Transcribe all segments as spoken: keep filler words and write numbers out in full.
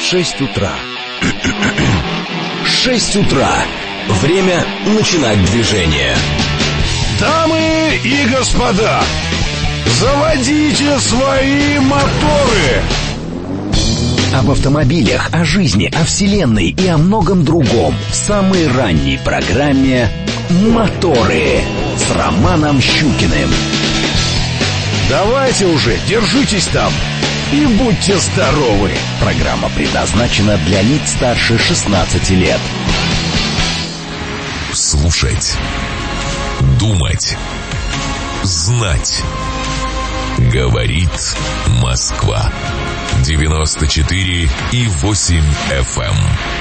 Шесть утра. Шесть утра. Время начинать движение. Дамы и господа, заводите свои моторы. Об автомобилях, о жизни, о вселенной и о многом другом в самой ранней программе «Моторы» с Романом Щукиным. Давайте уже, держитесь там и будьте здоровы. Программа предназначена для лиц старше шестнадцати лет. Слушать, думать, знать. Говорит Москва. девяносто четыре и восемь эф эм.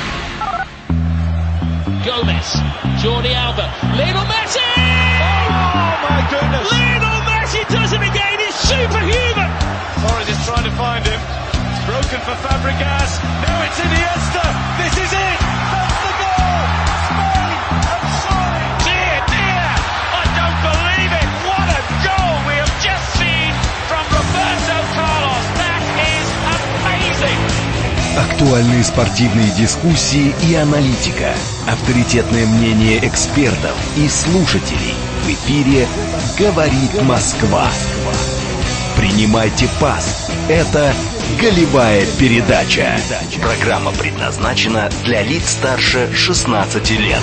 Gomez, Jordi Alba, Lionel Messi! Oh my goodness! Lionel Messi does it again, he's superhuman! Torres is trying to find him, it's broken for Fabregas, now it's Iniesta, this is it! That's the goal! Spain have signed! Dear, dear, I don't believe it! What a goal we have just seen from Roberto Carlos! That is amazing! Актуальные спортивные дискуссии и аналитика. Авторитетное мнение экспертов и слушателей. В эфире «Говорит Москва». Принимайте пас. Это голевая передача. Программа предназначена для лиц старше шестнадцати лет.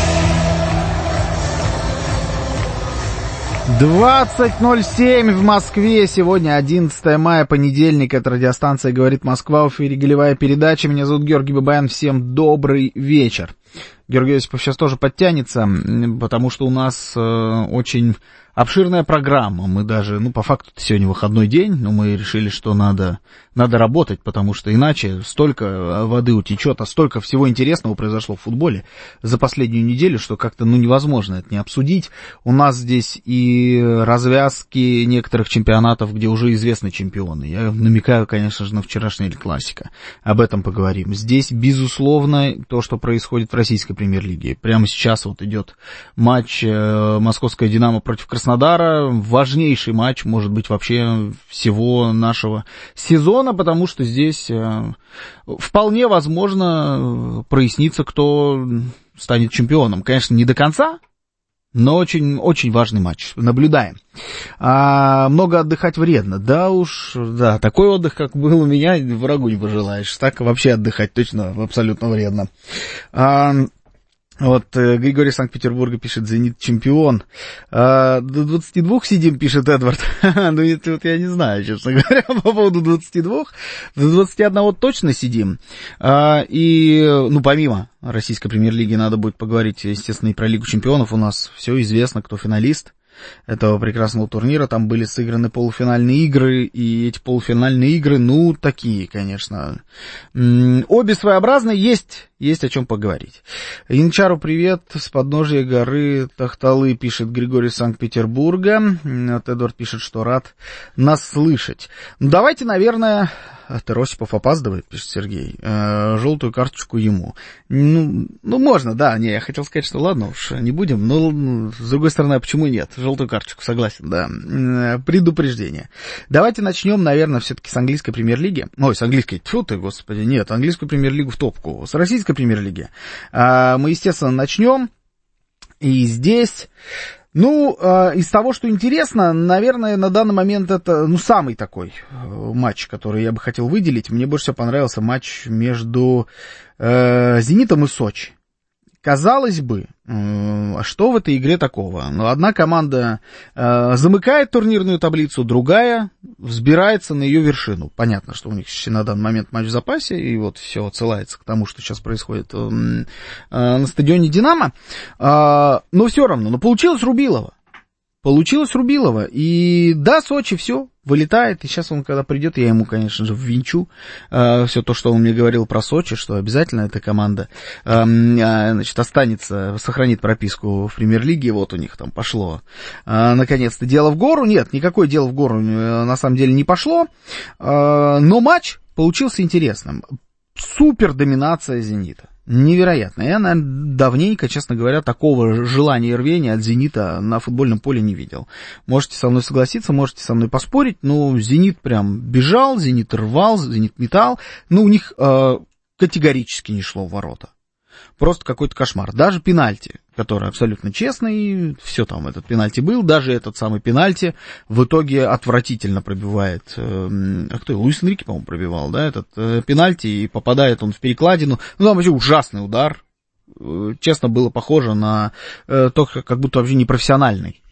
двадцать ноль семь в Москве. Сегодня одиннадцатое мая, понедельник. Это радиостанция «Говорит Москва». В эфире голевая передача. Меня зовут Георгий Бабаян. Всем добрый вечер. Георгий Осипов сейчас тоже подтянется, потому что у нас э, очень обширная программа. Мы даже, ну, по факту сегодня выходной день, но мы решили, что надо, надо работать, потому что иначе столько воды утечет, а столько всего интересного произошло в футболе за последнюю неделю, что как-то, ну, невозможно это не обсудить. У нас здесь и развязки некоторых чемпионатов, где уже известны чемпионы. Я намекаю, конечно же, на вчерашний Эль Классико. Об этом поговорим. Здесь, безусловно, то, что происходит в российской премьер-лиге. Прямо сейчас вот идет матч э, московская «Динамо» против Краснодара. Важнейший матч, может быть, вообще всего нашего сезона, потому что здесь э, вполне возможно прояснится, кто станет чемпионом. Конечно, не до конца, но очень, очень важный матч. Наблюдаем. А, много отдыхать вредно. Да уж, да, такой отдых, как был у меня, врагу не пожелаешь. Так вообще отдыхать точно абсолютно вредно. А, вот Григорий из Санкт-Петербурга пишет: «Зенит чемпион». А, до двадцати двух сидим, пишет Эдвард. Ну, это вот я не знаю, честно говоря, по поводу двадцати двух. До двадцати одного точно сидим. А, и, ну, помимо российской премьер-лиги надо будет поговорить, естественно, и про Лигу чемпионов. У нас все известно, кто финалист этого прекрасного турнира. Там были сыграны полуфинальные игры, и эти полуфинальные игры, ну, такие, конечно, обе своеобразные, есть, есть о чем поговорить. Янчару привет с подножия горы Тахталы, пишет Григорий из Санкт-Петербурга. Вот Эдвард пишет, что рад нас слышать. Ну, давайте, наверное... Осипов опаздывает, пишет Сергей. Э, желтую карточку ему. Ну, ну, можно, да. Не, я хотел сказать, что ладно уж, не будем. Но, с другой стороны, а почему нет? Желтую карточку, согласен, да. Э, предупреждение. Давайте начнем, наверное, все-таки с английской премьер-лиги. Ой, с английской. Тьфу ты, господи, нет. Английскую премьер-лигу в топку. С российской премьер-лиги. Э, мы, естественно, начнем. И здесь... Ну, э, из того, что интересно, наверное, на данный момент это, ну, самый такой э, матч, который я бы хотел выделить. Мне больше всего понравился матч между э, «Зенитом» и «Сочи». Казалось бы, э, что в этой игре такого? Ну, одна команда э, замыкает турнирную таблицу, другая взбирается на ее вершину. Понятно, что у них на данный момент матч в запасе, и вот все отсылается к тому, что сейчас происходит э, э, на стадионе «Динамо». Э, но все равно, но получилось Рубилово. Получилось Рубилово. И да, Сочи все вылетает. И сейчас он, когда придет, я ему, конечно же, ввинчу э, все то, что он мне говорил про Сочи, что обязательно эта команда э, значит, останется, сохранит прописку в премьер-лиге. Вот у них там пошло э, наконец-то дело в гору. Нет, никакое дело в гору э, на самом деле не пошло. Э, но матч получился интересным. Супер доминация «Зенита». Невероятно. Я, наверное, давненько, честно говоря, такого желания и рвения от «Зенита» на футбольном поле не видел. Можете со мной согласиться, можете со мной поспорить, но «Зенит» прям бежал, «Зенит» рвал, «Зенит» метал. Ну, у них э, категорически не шло в ворота. Просто какой-то кошмар. Даже пенальти, который абсолютно честный, все там, этот пенальти был, даже этот самый пенальти в итоге отвратительно пробивает. Э, а кто? Луис Энрике, по-моему, пробивал, да, этот э, пенальти, и попадает он в перекладину. Ну, там вообще ужасный удар. Э, честно, было похоже на э, то, как будто вообще непрофессиональный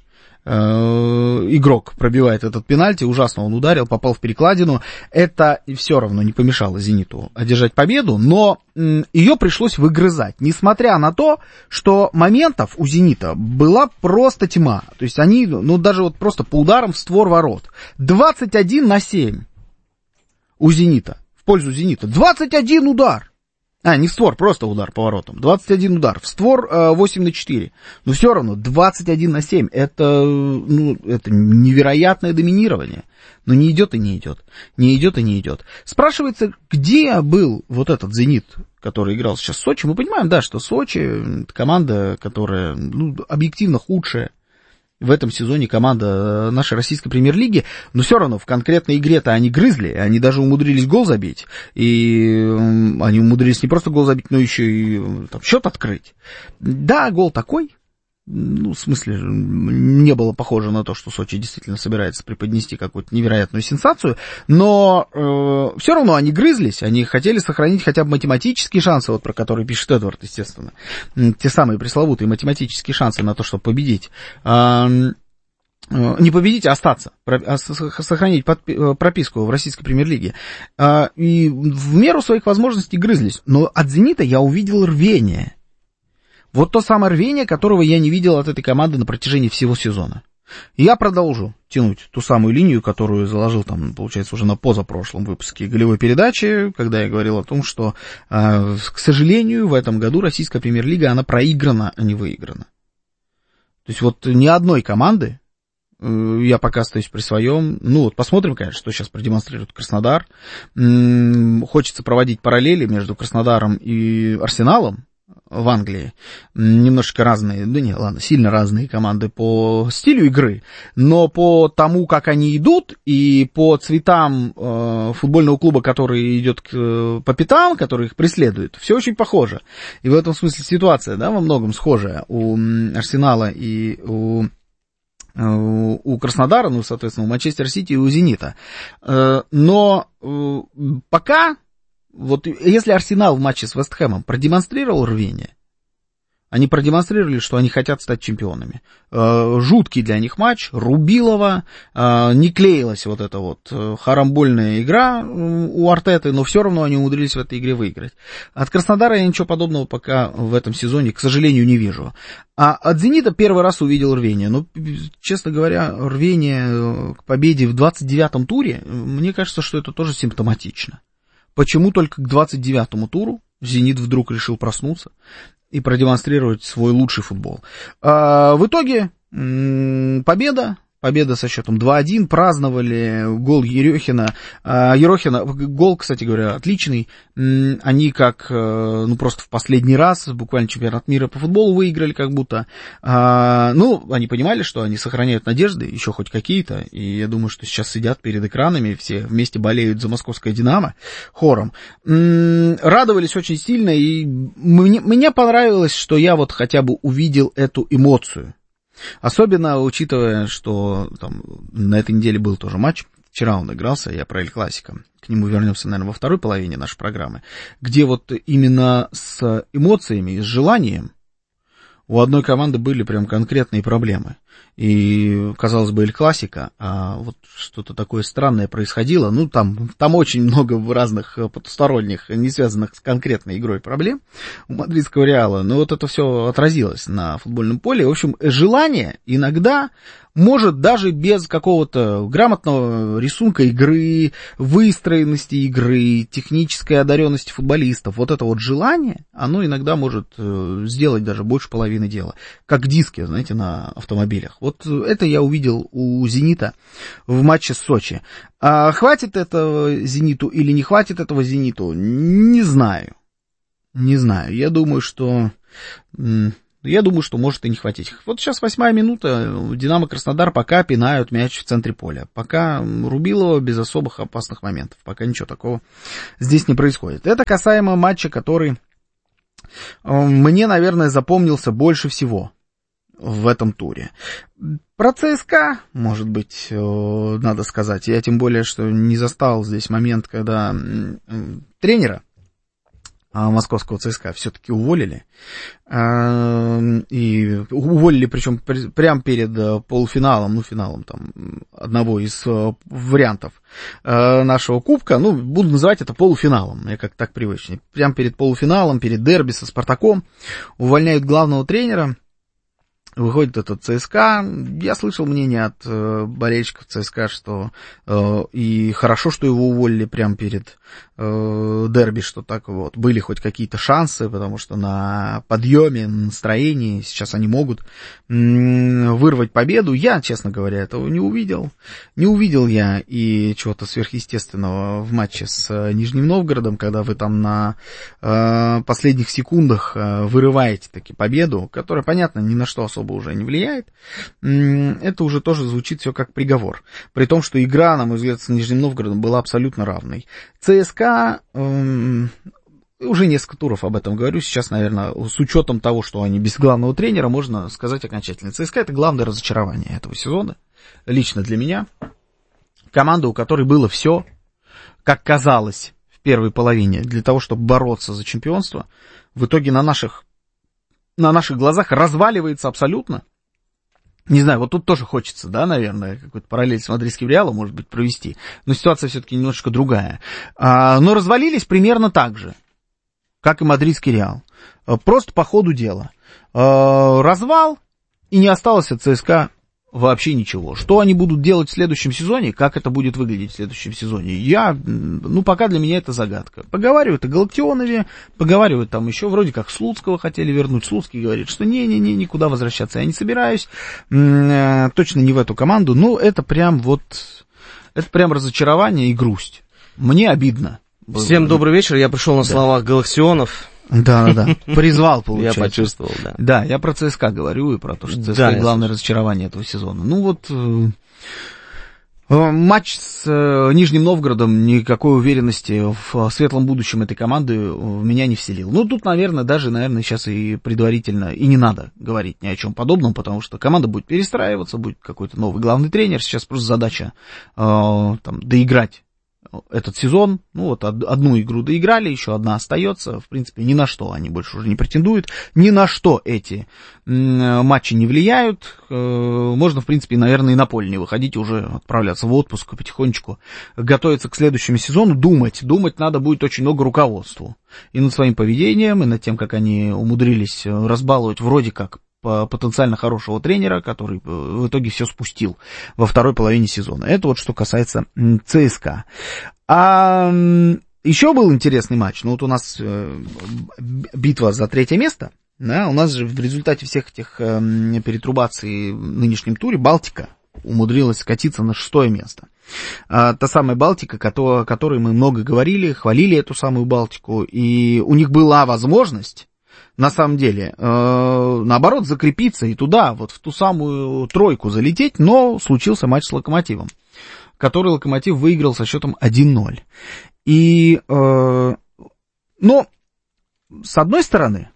игрок пробивает этот пенальти, ужасно он ударил, попал в перекладину. Это все равно не помешало «Зениту» одержать победу, но ее пришлось выгрызать, несмотря на то, что моментов у «Зенита» была просто тьма. То есть они, ну даже вот просто по ударам в створ ворот. двадцать один на семь у «Зенита», в пользу «Зенита». двадцать один удар! А, не в створ, просто удар по воротам. двадцать один удар. В створ э, восемь на четыре. Но все равно двадцать один на семь. Это, ну, это невероятное доминирование. Но не идет и не идет. Не идет и не идет. Спрашивается, где был вот этот «Зенит», который играл сейчас в Сочи? Мы понимаем, да, что Сочи — команда, которая, ну, объективно худшая в этом сезоне команда нашей российской премьер-лиги, но все равно в конкретной игре-то они грызли, они даже умудрились гол забить, и они умудрились не просто гол забить, но еще и там, счет открыть. Да, гол такой, ну, в смысле, не было похоже на то, что Сочи действительно собирается преподнести какую-то невероятную сенсацию, но э, все равно они грызлись, они хотели сохранить хотя бы математические шансы, вот про которые пишет Эдвард, естественно, те самые пресловутые математические шансы на то, чтобы победить. Э, не победить, а остаться, сохранить прописку в российской премьер-лиге. И в меру своих возможностей грызлись, но от «Зенита» я увидел рвение. Вот то самое рвение, которого я не видел от этой команды на протяжении всего сезона. Я продолжу тянуть ту самую линию, которую заложил там, получается, уже на позапрошлом выпуске голевой передачи, когда я говорил о том, что, э, к сожалению, в этом году российская премьер-лига, она проиграна, а не выиграна. То есть вот ни одной команды, э, я пока остаюсь при своем, ну вот посмотрим, конечно, что сейчас продемонстрирует Краснодар. М-м, хочется проводить параллели между Краснодаром и Арсеналом в Англии. Немножечко разные, да не, ладно, сильно разные команды по стилю игры, но по тому, как они идут, и по цветам э, футбольного клуба, который идет к, по пятам, который их преследует, все очень похоже. И в этом смысле ситуация, да, во многом схожая у Арсенала и у, у Краснодара, ну, соответственно, у Манчестер Сити и у Зенита. Э, но э, пока... Вот если Арсенал в матче с Вест Хэмом продемонстрировал рвение, они продемонстрировали, что они хотят стать чемпионами. Э, жуткий для них матч, Рубилова, э, не клеилась вот эта вот харамбольная игра у Артеты, но все равно они умудрились в этой игре выиграть. От Краснодара я ничего подобного пока в этом сезоне, к сожалению, не вижу. А от «Зенита» первый раз увидел рвение. Но, честно говоря, рвение к победе в двадцать девятом туре, мне кажется, что это тоже симптоматично. Почему только к двадцать девятому туру «Зенит» вдруг решил проснуться и продемонстрировать свой лучший футбол? А, в итоге м- победа, победа со счетом два один, праздновали гол Ерохина. А, Ерохина, гол, кстати говоря, отличный. М- они как, ну просто в последний раз, буквально чемпионат мира по футболу выиграли как будто. А, ну, они понимали, что они сохраняют надежды, еще хоть какие-то, и я думаю, что сейчас сидят перед экранами, все вместе болеют за московское «Динамо» хором. М- радовались очень сильно, и мне, мне понравилось, что я вот хотя бы увидел эту эмоцию. Особенно учитывая, что там на этой неделе был тоже матч, вчера он игрался, я про Эль Классико, к нему вернемся, наверное, во второй половине нашей программы, где вот именно с эмоциями и с желанием у одной команды были прям конкретные проблемы. И, казалось бы, Эль Классико, а вот что-то такое странное происходило. Ну, там, там очень много разных потусторонних, не связанных с конкретной игрой проблем у мадридского Реала. Но вот это все отразилось на футбольном поле. В общем, желание иногда может даже без какого-то грамотного рисунка игры, выстроенности игры, технической одаренности футболистов, вот это вот желание, оно иногда может сделать даже больше половины дела. Как диски, знаете, на автомобилях. Вот это я увидел у «Зенита» в матче с Сочи. А хватит этого «Зениту» или не хватит этого «Зениту», не знаю. Не знаю. Я думаю, что Я думаю, что может и не хватить. Вот сейчас восьмая минута, Динамо Краснодар пока пинают мяч в центре поля. Пока Рубилова без особых опасных моментов. Пока ничего такого здесь не происходит. Это касаемо матча, который мне, наверное, запомнился больше всего в этом туре. Про ЦСКА, может быть, надо сказать. Я тем более, что не застал здесь момент, когда тренера московского ЦСКА все-таки уволили. И уволили, причем прямо перед полуфиналом, ну, финалом там одного из вариантов нашего кубка. Ну, буду называть это полуфиналом, мне как так привычнее. Прямо перед полуфиналом, перед дерби со Спартаком увольняют главного тренера. Выходит этот ЦСКА. Я слышал мнение от э, болельщиков ЦСКА, что э, и хорошо, что его уволили прямо перед э, дерби, что так вот были хоть какие-то шансы, потому что на подъеме, на настроении сейчас они могут м- вырвать победу. Я, честно говоря, этого не увидел. Не увидел я и чего-то сверхъестественного в матче с э, Нижним Новгородом, когда вы там на э, последних секундах э, вырываете таки победу, которая, понятно, ни на что особо уже не влияет. Это уже тоже звучит все как приговор. При том, что игра, на мой взгляд, с Нижним Новгородом была абсолютно равной. ЦСКА, эм, уже несколько туров об этом говорю, сейчас, наверное, с учетом того, что они без главного тренера, можно сказать окончательно. ЦСКА — это главное разочарование этого сезона, лично для меня. Команда, у которой было все, как казалось в первой половине, для того, чтобы бороться за чемпионство, в итоге на наших на наших глазах разваливается абсолютно. Не знаю, вот тут тоже хочется, да, наверное, какой-то параллель с мадридским Реалом, может быть, провести. Но ситуация все-таки немножечко другая. А, но развалились примерно так же, как и мадридский Реал. Просто по ходу дела. А, развал, и не осталось от ЦСКА вообще ничего. Что они будут делать в следующем сезоне, как это будет выглядеть в следующем сезоне, я, ну, пока для меня это загадка. Поговаривают о Галактионове, поговаривают там еще, вроде как Слуцкого хотели вернуть. Слуцкий говорит, что не-не-не, никуда возвращаться я не собираюсь, м-м, точно не в эту команду. Ну, это прям вот, это прям разочарование и грусть. Мне обидно. Всем добрый вечер, я пришел на словах да. Галактионов. Да, да, да. Призвал, получается. Я почувствовал, да. Да, я про ЦСКА говорю и про то, что ЦСКА да, главное разочарование этого сезона. Ну вот, э, э, матч с э, Нижним Новгородом никакой уверенности в светлом будущем этой команды в меня не вселил. Ну тут, наверное, даже, наверное, сейчас и предварительно, и не надо говорить ни о чем подобном, потому что команда будет перестраиваться, будет какой-то новый главный тренер. Сейчас просто задача э, там, доиграть этот сезон, ну вот одну игру доиграли, еще одна остается, в принципе, ни на что они больше уже не претендуют, ни на что эти матчи не влияют, можно, в принципе, наверное, и на поле не выходить, уже отправляться в отпуск, потихонечку готовиться к следующему сезону, думать, думать надо будет очень много руководству, и над своим поведением, и над тем, как они умудрились разбаловать вроде как потенциально хорошего тренера, который в итоге все спустил во второй половине сезона. Это вот что касается ЦСКА. А еще был интересный матч. Ну вот у нас битва за третье место. Да, у нас же в результате всех этих перетрубаций в нынешнем туре Балтика умудрилась скатиться на шестое место. А, та самая Балтика, о которой мы много говорили, хвалили эту самую Балтику, и у них была возможность на самом деле, э, наоборот, закрепиться и туда, вот в ту самую тройку залететь, но случился матч с Локомотивом, который Локомотив выиграл со счетом один ноль. И, э, но, с одной стороны,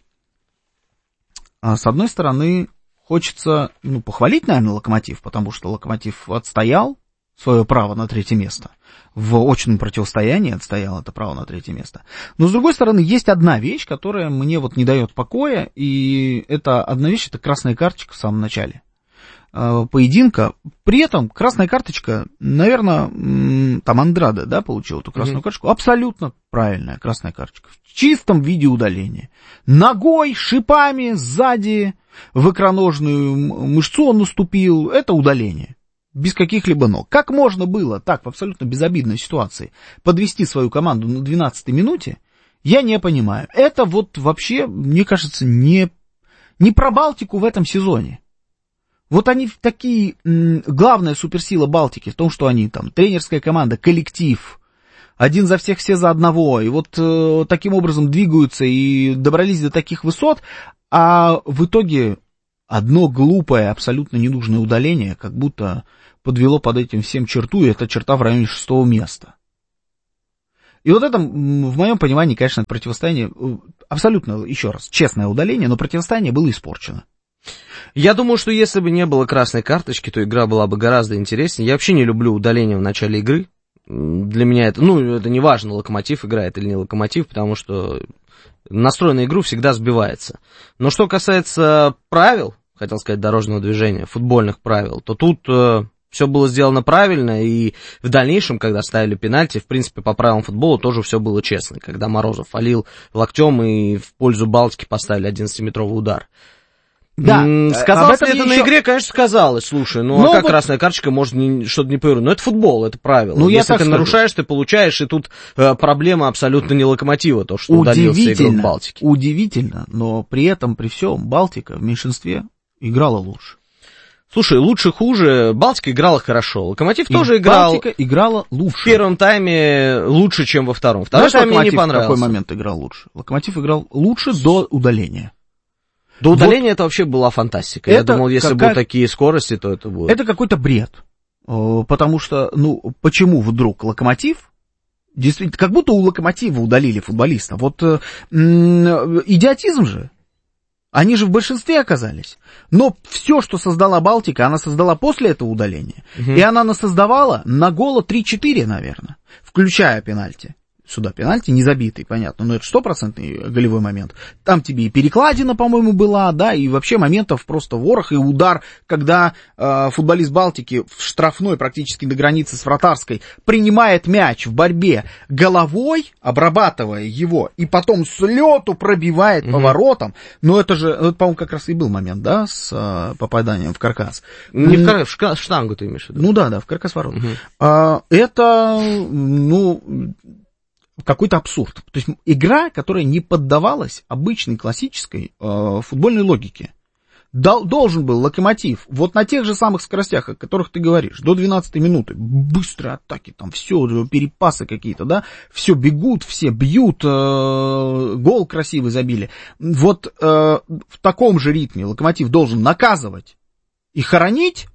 с одной стороны, хочется, ну, похвалить, наверное, Локомотив, потому что Локомотив отстоял свое право на третье место. В очном противостоянии отстоял это право на третье место. Но, с другой стороны, есть одна вещь, которая мне вот не дает покоя, и это одна вещь, это красная карточка в самом начале э, поединка. При этом красная карточка, наверное, м, там Андраде, да, получил эту красную mm-hmm. карточку. Абсолютно правильная красная карточка. В чистом виде удаления. Ногой, шипами, сзади, в икроножную мышцу он наступил. Это удаление. Без каких-либо ног. Как можно было так, в абсолютно безобидной ситуации, подвести свою команду на двенадцатой минуте, я не понимаю. Это вот вообще, мне кажется, не, не про Балтику в этом сезоне. Вот они такие, главная суперсила Балтики в том, что они там тренерская команда, коллектив, один за всех, все за одного, и вот э, таким образом двигаются и добрались до таких высот, а в итоге одно глупое, абсолютно ненужное удаление как будто подвело под этим всем черту, и эта черта в районе шестого места. И вот это, в моем понимании, конечно, противостояние, абсолютно, еще раз, честное удаление, но противостояние было испорчено. Я думаю, что если бы не было красной карточки, то игра была бы гораздо интереснее. Я вообще не люблю удаление в начале игры. Для меня это, ну, это не важно, Локомотив играет или не Локомотив, потому что настрой на игру всегда сбивается. Но что касается правил, хотел сказать, дорожного движения, футбольных правил, то тут э, все было сделано правильно, и в дальнейшем, когда ставили пенальти, в принципе, по правилам футбола тоже все было честно, когда Морозов фалил локтем и в пользу Балтики поставили одиннадцатиметровый удар. Да, сказалось ли это еще... на игре, конечно, сказалось. Слушай, ну но а как вот... красная карточка может не, что-то не повернуть? Ну это футбол, это правило. Ну, если я ты скажу. нарушаешь, ты получаешь, и тут э, проблема абсолютно не Локомотива, то, что удалился игрок Балтики. Удивительно, но при этом, при всем, Балтика в меньшинстве играла лучше. Слушай, лучше-хуже, Балтика играла хорошо, Локомотив и тоже играл. Балтика играла лучше. В первом тайме лучше, чем во втором. Второй Знаешь, тайм мне не понравился. В какой момент играл лучше? Локомотив играл лучше до удаления. До удаления вот это вообще была фантастика. Я думал, если какая... будут такие скорости, то это будет. Это какой-то бред. Потому что, ну, почему вдруг Локомотив, действительно, как будто у Локомотива удалили футболиста. Вот м- идиотизм же. Они же в большинстве оказались. Но все, что создала Балтика, она создала после этого удаления. Угу. И она насоздавала на гола три-четыре, наверное, включая пенальти. Сюда пенальти не забитый, понятно, но это стопроцентный голевой момент. Там тебе и перекладина, по-моему, была, да, и вообще моментов просто ворох, и удар, когда э, футболист Балтики в штрафной практически на границе с вратарской принимает мяч в борьбе головой, обрабатывая его, и потом с лету пробивает mm-hmm. поворотом. Но это же, это, по-моему, как раз и был момент, да, с э, попаданием в каркас. Не в каркас, в штангу ты имеешь в виду? Ну да, да, в каркас ворот. Mm-hmm. А, это, ну... какой-то абсурд. То есть игра, которая не поддавалась обычной классической э, футбольной логике. Дол- должен был Локомотив вот на тех же самых скоростях, о которых ты говоришь, до двенадцатой минуты, быстрые атаки, там все, перепасы какие-то, да, все бегут, все бьют, э, гол красивый забили. Вот э, в таком же ритме Локомотив должен наказывать и хоронить.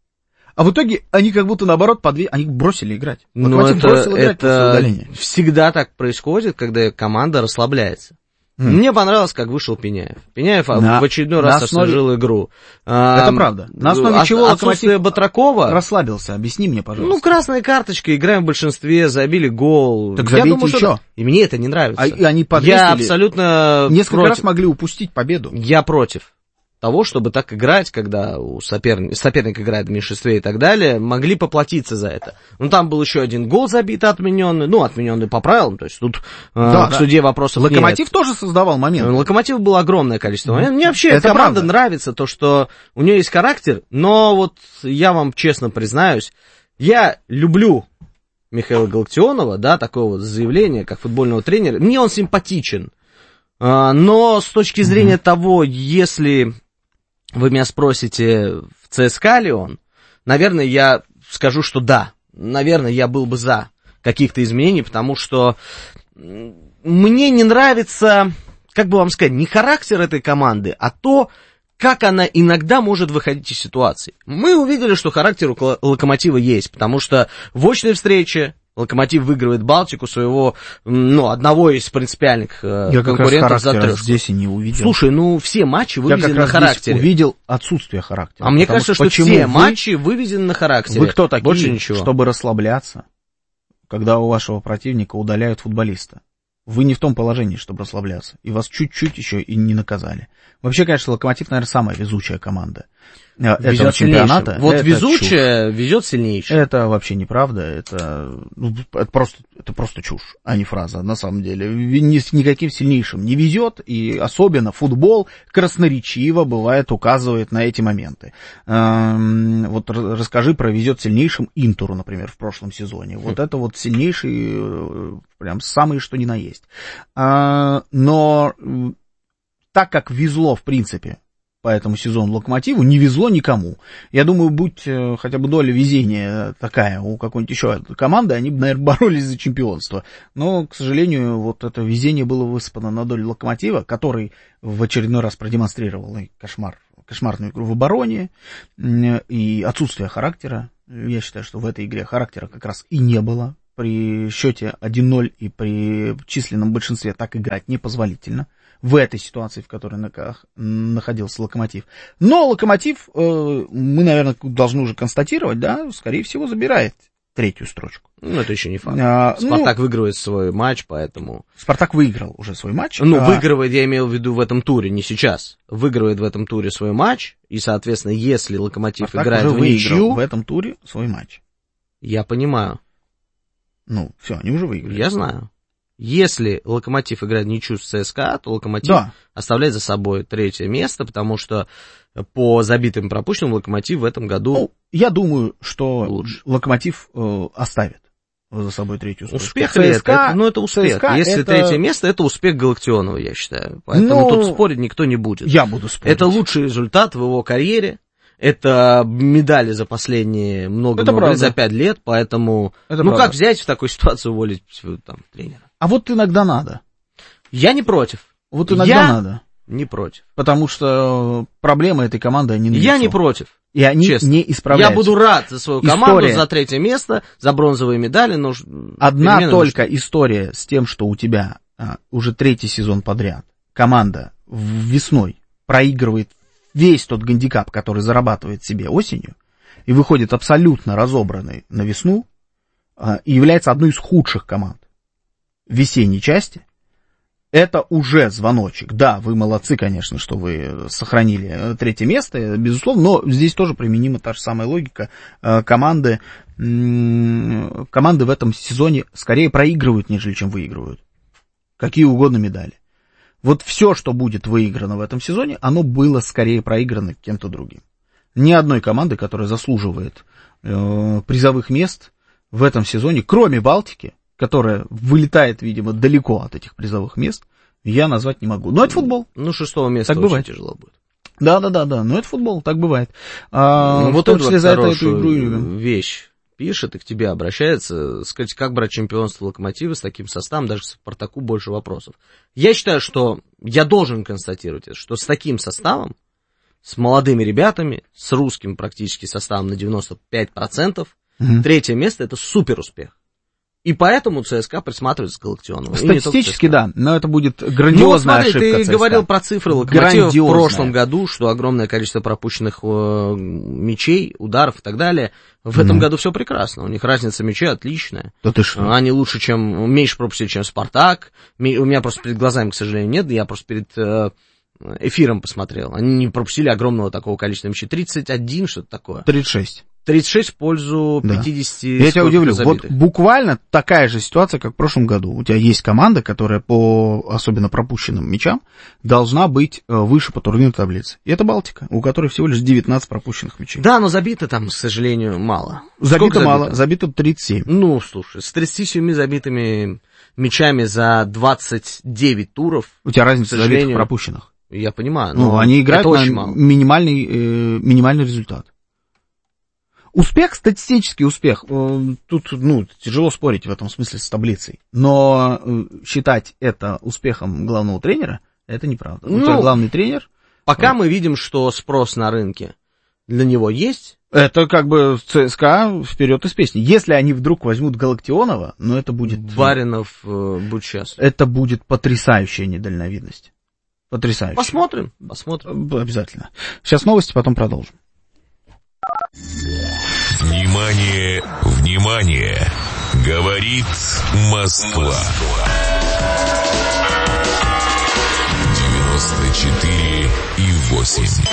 А в итоге они как будто наоборот подве... они бросили играть. Локомотив это, бросил играть после удаления. Всегда так происходит, когда команда расслабляется. Mm. Мне понравилось, как вышел Пеняев. Пеняев на, в очередной раз основе... освежил игру. Это а, правда. На основе а, чего Локомотив Батракова расслабился? Объясни мне, пожалуйста. Ну, красная карточка, играем в большинстве, забили гол. Так забейте еще. Что... И мне это не нравится. А, они подвесили... Я абсолютно Несколько против. раз могли упустить победу. Я против того, чтобы так играть, когда у соперника, соперник играет в меньшинстве и так далее, могли поплатиться за это. Ну, там был еще один гол забит отмененный, ну, отмененный по правилам, то есть тут да, э, к да. суде вопросов нет. Локомотив тоже создавал момент. Локомотив было огромное количество моментов. Мне вообще эта команда правда. Нравится, то, что у нее есть характер, но вот я вам честно признаюсь, я люблю Михаила Галактионова, да, такого вот заявления, как футбольного тренера, мне он симпатичен, э, но с точки зрения mm-hmm. того, если... Вы меня спросите, в ЦСКА ли он? Наверное, я скажу, что да. Наверное, я был бы за каких-то изменений, потому что мне не нравится, как бы вам сказать, не характер этой команды, а то, как она иногда может выходить из ситуации. Мы увидели, что характер у Локомотива есть, потому что в очной встрече Локомотив выигрывает Балтику, своего, ну, одного из принципиальных я конкурентов за трешку. Здесь и не увидел. Слушай, ну, все матчи вывезены на характере. Я увидел отсутствие характера. А мне кажется, что все вы, матчи вывезены на характере. Вы кто такие, больше ничего. Чтобы расслабляться, когда у вашего противника удаляют футболиста? Вы не в том положении, чтобы расслабляться. И вас чуть-чуть еще и не наказали. Вообще, конечно, Локомотив, наверное, самая везучая команда этого чемпионата. Вот это везучая чушь. Везет сильнейший. Это вообще неправда. Это, ну, это, просто, это просто чушь, а не фраза, на самом деле. Ни с никаким сильнейшим не везет. И особенно футбол красноречиво бывает указывает на эти моменты. Эм, вот расскажи про везет сильнейшим Интеру, например, в прошлом сезоне. Вот это вот сильнейший, прям самый что ни на есть. А, но так как везло, в принципе, по этому сезону Локомотиву, не везло никому. Я думаю, будь э, хотя бы доля везения такая у какой-нибудь еще команды, они бы, наверное, боролись за чемпионство. Но, к сожалению, вот это везение было высыпано на долю Локомотива, который в очередной раз продемонстрировал и кошмар, кошмарную игру в обороне, и отсутствие характера. Я считаю, что в этой игре характера как раз и не было. При счете один ноль и при численном большинстве так играть непозволительно. В этой ситуации, в которой находился Локомотив. Но Локомотив, э, мы, наверное, должны уже констатировать, да, скорее всего, забирает третью строчку. Ну, это еще не факт. А, Спартак ну, выигрывает свой матч, поэтому... Спартак выиграл уже свой матч. Ну, а... выигрывает, я имел в виду в этом туре, не сейчас. Выигрывает в этом туре свой матч, и, соответственно, если Локомотив Спартак играет уже в ничью... в этом туре свой матч. Я понимаю. Ну, все, они уже выиграли. Я знаю. Если Локомотив играет ничью с ЦСКА, то Локомотив да. оставляет за собой третье место, потому что по забитым и пропущенным Локомотив в этом году... Ну, я думаю, что лучше. Локомотив э, оставит за собой третью строчку. Успех ли это? это? Ну, это успех. ЦСКА Если это... третье место, это успех Галактионова, я считаю. Поэтому ну, тут спорить никто не будет. Я буду спорить. Это лучший результат в его карьере. Это медали за последние много-много лет, за пять лет, поэтому... Это ну, правда. Как взять в такой ситуации уволить там, тренера? А вот иногда надо. Я не против. Вот иногда Я надо. не против. Потому что проблемы этой команды, они налицо. Я не против. И они честно. не исправляются. Я буду рад за свою команду, история. За третье место, за бронзовые медали, но... Одна только нужны. История с тем, что у тебя а, уже третий сезон подряд команда весной проигрывает весь тот гандикап, который зарабатывает себе осенью, и выходит абсолютно разобранный на весну, а, и является одной из худших команд в весенней части, это уже звоночек. Да, вы молодцы, конечно, что вы сохранили третье место, безусловно, но здесь тоже применима та же самая логика. Команды, команды в этом сезоне скорее проигрывают, нежели чем выигрывают. Какие угодно медали. Вот все, что будет выиграно в этом сезоне, оно было скорее проиграно кем-то другим. Ни одной команды, которая заслуживает э, призовых мест в этом сезоне, кроме Балтики, которая вылетает, видимо, далеко от этих призовых мест, я назвать не могу. Но это футбол. Ну, шестого места так очень бывает. Тяжело будет. Да-да-да, но это футбол, так бывает. А, ну, в вот том числе за это эту игру любим. Вещь пишет и к тебе обращается, сказать, как брать чемпионство Локомотива с таким составом, даже к Спартаку больше вопросов. Я считаю, что я должен констатировать, что с таким составом, с молодыми ребятами, с русским практически составом на девяносто пять процентов, угу. третье место — это супер успех. И поэтому ЦСКА присматривается к Галактионову. Статистически, да, но это будет грандиозная ну, вот смотри, ошибка ты ЦСКА. Говорил про цифры Локомотива в прошлом году, что огромное количество пропущенных э, мячей, ударов и так далее. В mm-hmm. этом году все прекрасно, у них разница мячей отличная. Да ты что? Они лучше, чем, меньше пропустили, чем Спартак. У меня просто перед глазами, к сожалению, нет, я просто перед э, эфиром посмотрел. Они не пропустили огромного такого количества мячей. тридцать один, что-то такое. тридцать шесть. тридцать шесть в пользу пятидесяти. Да. Я тебя удивлю, забитых. Вот буквально такая же ситуация, как в прошлом году. У тебя есть команда, которая по особенно пропущенным мячам должна быть выше по турнирной таблице. И это Балтика, у которой всего лишь девятнадцать пропущенных мячей. Да, но забито там, к сожалению, мало. Забито мало, забито тридцать семь. Ну, слушай, с тридцатью семью забитыми мячами за двадцать девять туров. У тебя разница забитых пропущенных. Я понимаю, но ну, они играют на минимальный, э, минимальный результат. Успех, статистический успех, тут, ну, тяжело спорить в этом смысле с таблицей, но считать это успехом главного тренера, это неправда. Ну, у тебя главный тренер. Пока вот. Мы видим, что спрос на рынке для него есть. Это как бы ЦСКА вперед из песни. Если они вдруг возьмут Галактионова, ну, это будет... Баринов, э, будь счастлив. Это будет потрясающая недальновидность. Потрясающе. Посмотрим, посмотрим. Обязательно. Сейчас новости, потом продолжим. Внимание, внимание! Говорит Москва. девяносто четыре и восемь.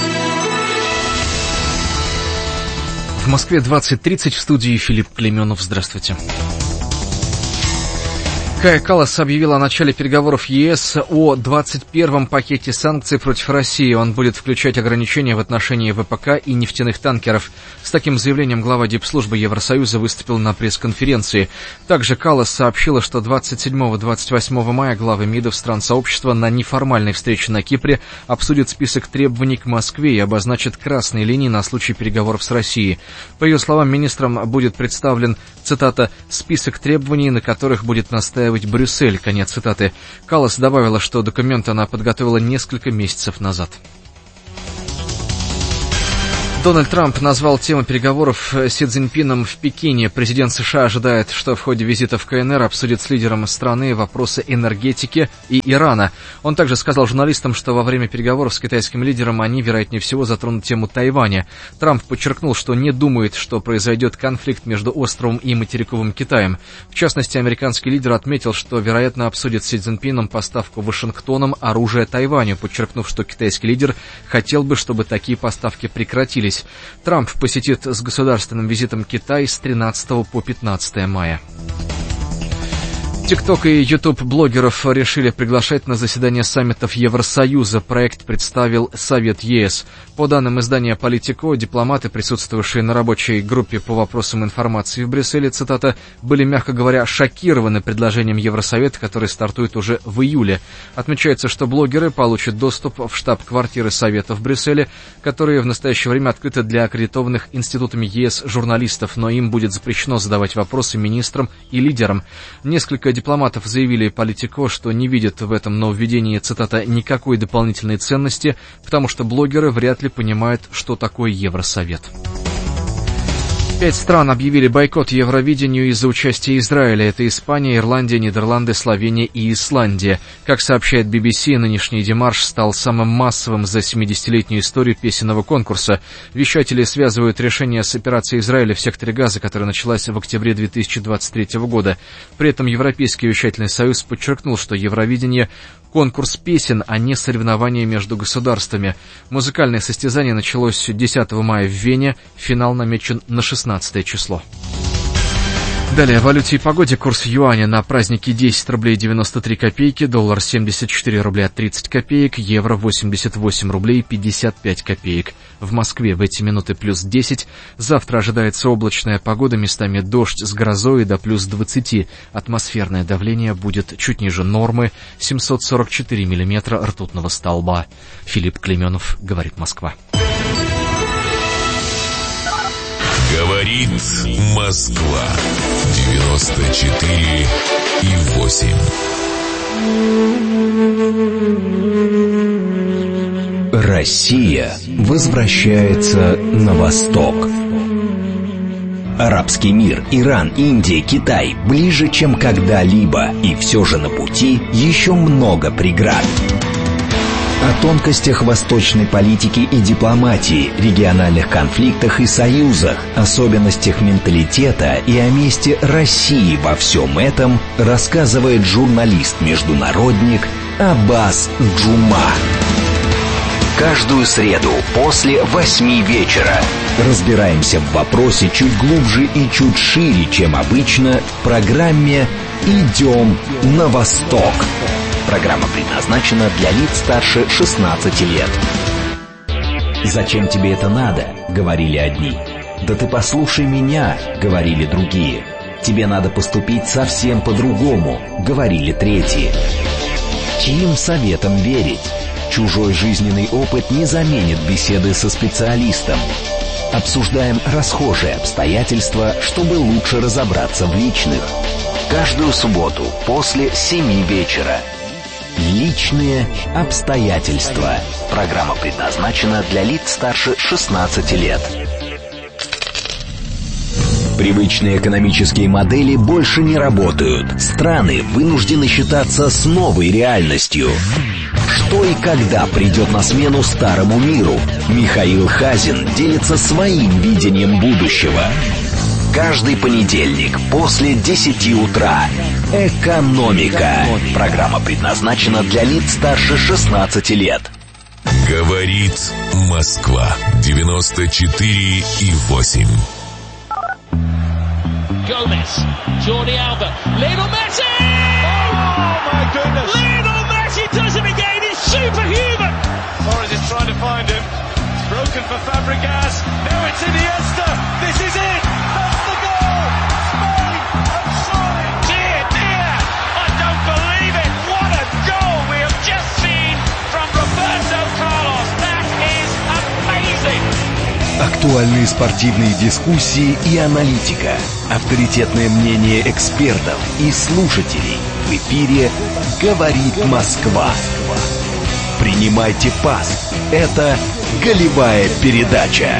В Москве двадцать тридцать, в студии Филипп Клейменов. Здравствуйте. Кая Каллас объявила о начале переговоров ЕС о двадцать первом пакете санкций против России. Он будет включать ограничения в отношении ВПК и нефтяных танкеров. С таким заявлением глава дипслужбы Евросоюза выступил на пресс-конференции. Также Каллас сообщила, что двадцать седьмого — двадцать восьмого мая главы МИДов стран сообщества на неформальной встрече на Кипре обсудят список требований к Москве и обозначат красные линии на случай переговоров с Россией. По ее словам, министрам будет представлен, цитата, «список требований, на которых будет настаивать Брюссель», конец цитаты. Каллас добавила, что документ она подготовила несколько месяцев назад. Дональд Трамп назвал тему переговоров с Си Цзиньпином в Пекине. Президент США ожидает, что в ходе визита в КНР обсудит с лидером страны вопросы энергетики и Ирана. Он также сказал журналистам, что во время переговоров с китайским лидером они, вероятнее всего, затронут тему Тайваня. Трамп подчеркнул, что не думает, что произойдет конфликт между островом и материковым Китаем. В частности, американский лидер отметил, что, вероятно, обсудит с Си Цзиньпином поставку Вашингтоном оружия Тайваню, подчеркнув, что китайский лидер хотел бы, чтобы такие поставки прекратились. Трамп посетит с государственным визитом Китай с тринадцатого по пятнадцатое мая. ТикТок и Ютуб блогеров решили приглашать на заседание саммитов Евросоюза. Проект представил Совет ЕС. По данным издания «Политико», дипломаты, присутствовавшие на рабочей группе по вопросам информации в Брюсселе, цитата, были, мягко говоря, шокированы предложением Евросовета, который стартует уже в июле. Отмечается, что блогеры получат доступ в штаб-квартиры Совета в Брюсселе, которые в настоящее время открыты для аккредитованных институтами ЕС журналистов, но им будет запрещено задавать вопросы министрам и лидерам. Несколько дипломатов заявили «Политико», что не видят в этом нововведении, цитата, «никакой дополнительной ценности, потому что блогеры вряд ли понимают, что такое Евросовет». Пять стран объявили бойкот Евровидению из-за участия Израиля. Это Испания, Ирландия, Нидерланды, Словения и Исландия. Как сообщает би би си, нынешний демарш стал самым массовым за семидесятилетнюю историю песенного конкурса. Вещатели связывают решение с операцией Израиля в секторе Газа, которая началась в октябре две тысячи двадцать третьего года. При этом Европейский вещательный союз подчеркнул, что Евровидение — конкурс песен, а не соревнования между государствами. Музыкальное состязание началось десятого мая в Вене. Финал намечен на шестнадцатое число. Далее, о валюте и погоде. Курс юаня на праздники десять рублей девяносто три копейки, доллар семьдесят четыре рубля тридцать копеек, евро восемьдесят восемь рублей пятьдесят пять копеек. В Москве в эти минуты плюс десять. Завтра ожидается облачная погода, местами дождь с грозой до плюс двадцати. Атмосферное давление будет чуть ниже нормы, семьсот сорок четыре миллиметра ртутного столба. Филипп Клейменов, говорит Москва. Говорит Москва. девяносто четыре и восемь. Россия возвращается на восток. Арабский мир, Иран, Индия, Китай ближе, чем когда-либо. И все же на пути еще много преград. О тонкостях восточной политики и дипломатии, региональных конфликтах и союзах, особенностях менталитета и о месте России во всем этом рассказывает журналист-международник Аббас Джума. Каждую среду после восьми вечера разбираемся в вопросе чуть глубже и чуть шире, чем обычно, в программе «Идем на восток». Программа предназначена для лиц старше шестнадцати лет. «Зачем тебе это надо?» — говорили одни. «Да ты послушай меня», — говорили другие. «Тебе надо поступить совсем по-другому», — говорили третьи. Чьим советам верить? Чужой жизненный опыт не заменит беседы со специалистом. Обсуждаем расхожие обстоятельства, чтобы лучше разобраться в личных. Каждую субботу после семи вечера. Личные обстоятельства. Программа предназначена для лиц старше шестнадцати лет. Привычные экономические модели больше не работают. Страны вынуждены считаться с новой реальностью. Что и когда придет на смену старому миру? Михаил Хазин делится своим видением будущего. Каждый понедельник после десяти утра. «Экономика». Программа предназначена для лиц старше шестнадцати лет. Говорит Москва. девяносто четыре и восемь. Gomez, Jordi Alba, Lionel Messi! my goodness. Lionel Messi does it again. It's superhuman. Torres is trying to find him. It's broken for Fabregas. Now it's Iniesta. This is it. That's the goal. Spain have soared. Dear, dear. I don't believe it. What a goal we have just seen from Roberto Carlos. That is amazing. Актуальные спортивные дискуссии и аналитика. Авторитетное мнение экспертов и слушателей. В эфире «Говорит Москва». Принимайте пас. Это голевая передача.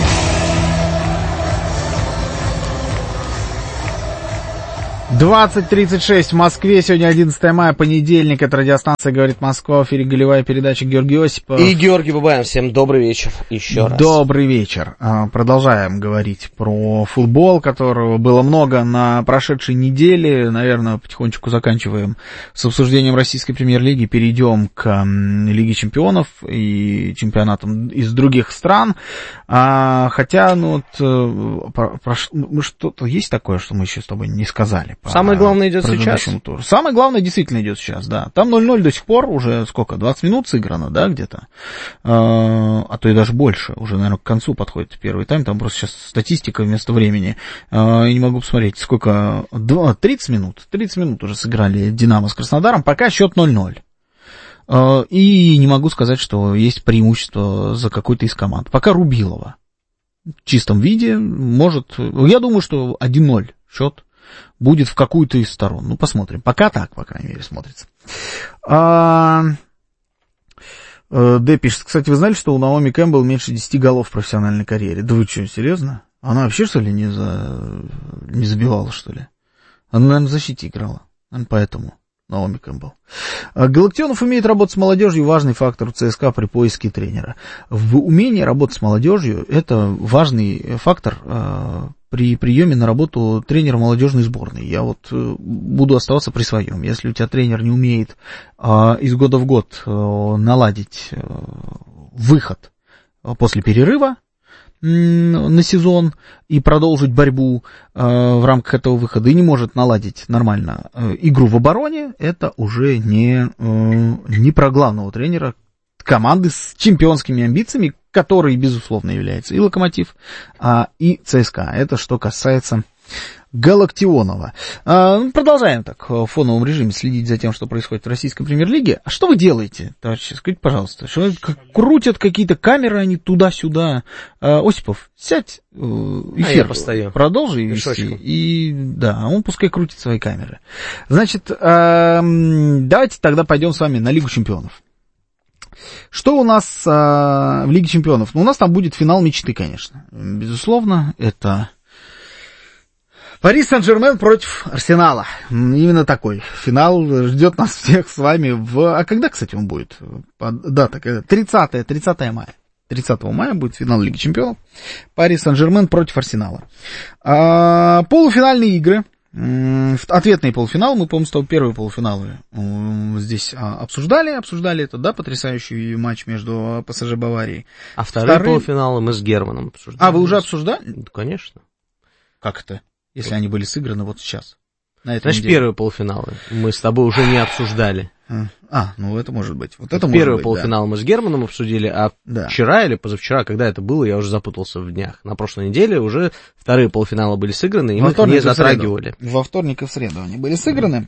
двадцать тридцать шесть в Москве, сегодня одиннадцатое мая, понедельник, это радиостанция «Говорит Москва», в эфире голевая передача, Георгий Осипов. И Георгий Бабаян, всем добрый вечер еще раз. Добрый вечер. Продолжаем говорить про футбол, которого было много на прошедшей неделе, наверное, потихонечку заканчиваем с обсуждением российской премьер-лиги, перейдем к Лиге чемпионов и чемпионатам из других стран, хотя, ну вот, про, про, что-то есть такое, что мы еще с тобой не сказали. Самое главное идет сейчас. Туру. Самое главное действительно идет сейчас, да. Там ноль-ноль до сих пор, уже сколько, двадцать минут сыграно, да, где-то. А, а то и даже больше. Уже, наверное, к концу подходит первый тайм. Там просто сейчас статистика вместо времени. А, я не могу посмотреть, сколько... тридцать минут. тридцать минут уже сыграли «Динамо» с Краснодаром. Пока счет ноль-ноль. А, и не могу сказать, что есть преимущество за какой-то из команд. Пока Рубилова. В чистом виде может... Я думаю, что один-ноль счет будет в какую-то из сторон. Ну, посмотрим. Пока так, по крайней мере, смотрится. А... Д пишет, кстати, вы знали, что у Наоми Кэмпбелл меньше десяти голов в профессиональной карьере? Да вы что, серьезно? Она вообще, что ли, не, за... не забивала, что ли? Она, наверное, в защите играла. Наверное, поэтому Наоми Кэмпбелл. Галактионов умеет работать с молодежью, важный фактор у ЦСКА при поиске тренера. В умении работать с молодежью это важный фактор э, при приеме на работу тренера молодежной сборной. Я вот э, буду оставаться при своем. Если у тебя тренер не умеет э, из года в год э, наладить э, выход после перерыва на сезон и продолжить борьбу э, в рамках этого выхода и не может наладить нормально э, игру в обороне, это уже не, э, не про главного тренера команды с чемпионскими амбициями, который, безусловно, является и Локомотив, а, и ЦСКА. Это что касается Галактионова. А, продолжаем так в фоновом режиме следить за тем, что происходит в российской премьер-лиге. А что вы делаете, товарищи? Скажите, пожалуйста. Что, как, крутят какие-то камеры, они туда-сюда. А, Осипов, сядь, эфир, а продолжи вести. И да, он пускай крутит свои камеры. Значит, а, давайте тогда пойдем с вами на Лигу чемпионов. Что у нас а, в Лиге чемпионов? Ну, у нас там будет финал мечты, конечно. Безусловно, это... Пари Сен-Жермен против Арсенала. Именно такой финал ждет нас всех с вами в... А когда, кстати, он будет? Дата тридцатое мая. тридцатого мая будет финал Лиги чемпионов. Пари Сен-Жермен против Арсенала. А, полуфинальные игры. Ответные полуфиналы. Мы, по-моему, с тобой первые полуфиналы здесь обсуждали. Обсуждали это, да, потрясающий матч между ПСЖ и Баварией. А вторые, вторые полуфиналы мы с Германом обсуждали. А, вы уже обсуждали? Да, конечно. Как это? Если они были сыграны вот сейчас. На этой Значит, неделе. Первые полуфиналы мы с тобой уже не обсуждали. А, ну это может быть. Вот это Первый может полуфинал быть, да. мы с Германом обсудили, а да. вчера или позавчера, когда это было, я уже запутался в днях. На прошлой неделе уже вторые полуфиналы были сыграны, и мы их не затрагивали. Во вторник и в среду они были сыграны.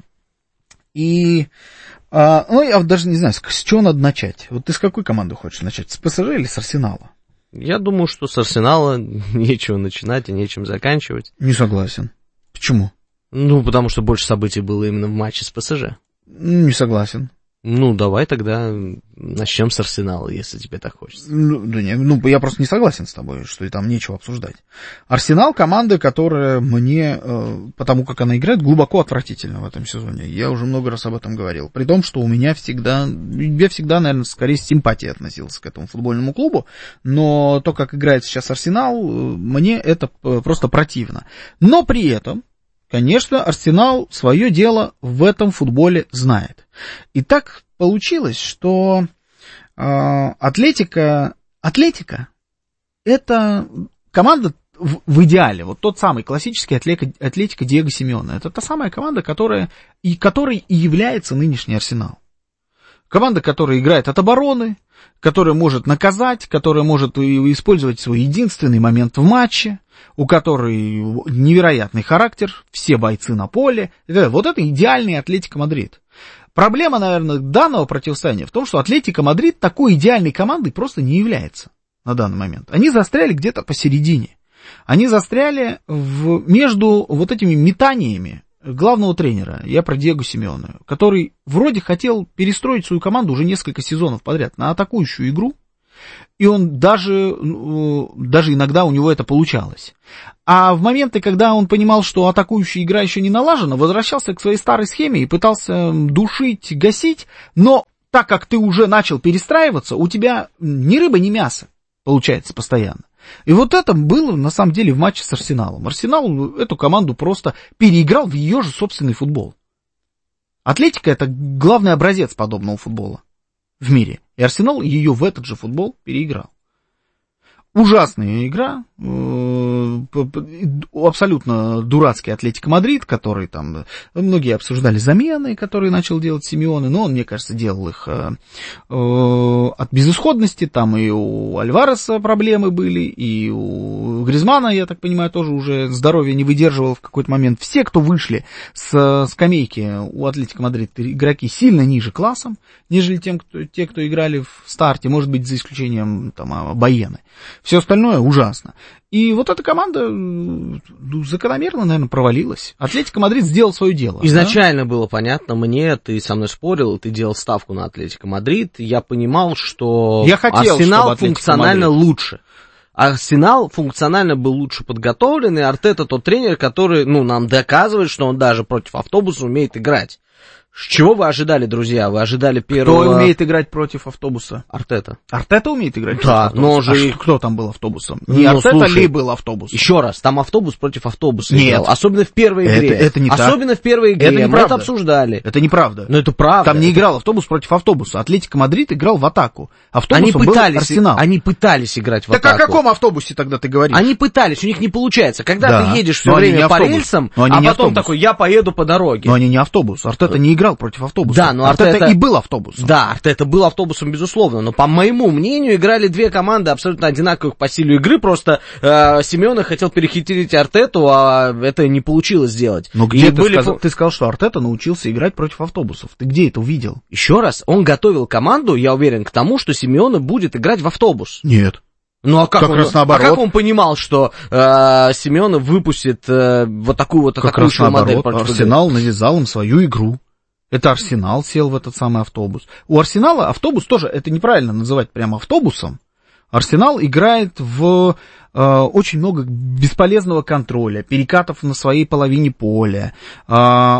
И, а, ну, я даже не знаю, с, с чего надо начать. Вот ты с какой команды хочешь начать? С ПСЖ или с Арсенала? Я думаю, что с Арсенала нечего начинать и нечем заканчивать. Не согласен. Почему? Ну, потому что больше событий было именно в матче с ПСЖ. Не согласен. Ну, давай тогда начнем с Арсенала, если тебе так хочется. Ну, да не, ну, я просто не согласен с тобой, что там нечего обсуждать. Арсенал — команда, которая мне, э, потому как она играет, глубоко отвратительна в этом сезоне. Я уже много раз об этом говорил. При том, что у меня всегда, я всегда, наверное, скорее с симпатией относился к этому футбольному клубу, но то, как играет сейчас Арсенал, мне это просто противно. Но при этом, конечно, Арсенал свое дело в этом футболе знает. И так получилось, что э, Атлетика, Атлетика — это команда в, в идеале, вот тот самый классический атлетика, атлетика Диего Симеона. Это та самая команда, которая и, которой и является нынешний Арсенал. Команда, которая играет от обороны, которая может наказать, которая может использовать свой единственный момент в матче, у которой невероятный характер, все бойцы на поле. Вот это идеальный Атлетико Мадрид. Проблема, наверное, данного противостояния в том, что Атлетико Мадрид такой идеальной командой просто не является на данный момент. Они застряли где-то посередине. Они застряли в, между вот этими метаниями главного тренера, я про Диего Симеона, который вроде хотел перестроить свою команду уже несколько сезонов подряд на атакующую игру, и он даже, даже иногда у него это получалось. А в моменты, когда он понимал, что атакующая игра еще не налажена, возвращался к своей старой схеме и пытался душить, гасить, но так как ты уже начал перестраиваться, у тебя ни рыба, ни мясо получается постоянно. И вот это было, на самом деле, в матче с Арсеналом. Арсенал эту команду просто переиграл в ее же собственный футбол. Атлетика — это главный образец подобного футбола в мире. И Арсенал ее в этот же футбол переиграл. Ужасная игра, абсолютно дурацкий Атлетико Мадрид, который там, многие обсуждали замены, которые начал делать Симеоне, но он, мне кажется, делал их э, э, от безысходности, там и у Альвареса проблемы были, и у Гризмана, я так понимаю, тоже уже здоровье не выдерживало в какой-то момент. Все, кто вышли с скамейки у Атлетико Мадрид, игроки сильно ниже классом, нежели тем, кто, те, кто играли в старте, может быть, за исключением там Баены. Все остальное ужасно. И вот эта команда ну, закономерно, наверное, провалилась. Атлетико Мадрид сделал свое дело. Изначально да? было понятно мне, ты со мной спорил, ты делал ставку на Атлетико Мадрид, я понимал, что я хотел, Арсенал функционально Мадрид. лучше. Арсенал функционально был лучше подготовлен, и Артета тот тренер, который ну, нам доказывает, что он даже против автобуса умеет играть. Чего вы ожидали, друзья? Вы ожидали первого... Кто умеет играть против автобуса? Артета. Артета умеет играть да, против автобуса? Но же... А кто там был автобусом? Не ну, Артета слушай, ли был автобус? Еще раз, там автобус против автобуса Нет. играл. Особенно в первой игре. Это, это не Особенно так. в первой игре. Это Мы это обсуждали. Это неправда. Но это правда. Там не играл автобус против автобуса. Атлетико Мадрид играл в атаку. Автобусом они пытались, был Арсенал. Они пытались играть в так атаку. Так о каком автобусе тогда ты говоришь? Они пытались, у них не получается. Когда да. ты едешь все время по рельсам, а потом автобус. такой, я поеду по дороге. Но они не автобус. Артета не играл против автобуса. Да, но Артета, Артета и был автобусом. Да, Артета был автобусом, безусловно, но по моему мнению играли две команды абсолютно одинаковых по стилю игры, просто э, Симеоне хотел перехитрить Артету, а это не получилось сделать. Но где ты, были... сказал, ты сказал, что Артета научился играть против автобусов? Ты где это увидел? Еще раз, он готовил команду, я уверен, к тому, что Симеоне будет играть в автобус. Нет. Ну а как, как он, раз наоборот. А как он понимал, что э, Симеоне выпустит э, вот такую вот атакующую модель против Арсенал игры? Навязал им свою игру. Это Арсенал сел в этот самый автобус. У Арсенала автобус тоже, это неправильно называть прямо автобусом. Арсенал играет в э, очень много бесполезного контроля, перекатов на своей половине поля. Э,